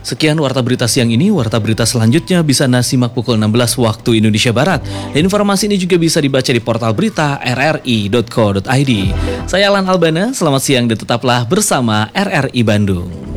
Sekian Warta Berita siang ini. Warta Berita selanjutnya bisa Anda simak pukul 16 waktu Indonesia Barat. Informasi ini juga bisa dibaca di portal berita rri.co.id. Saya Alan Albana, selamat siang dan tetaplah bersama RRI Bandung.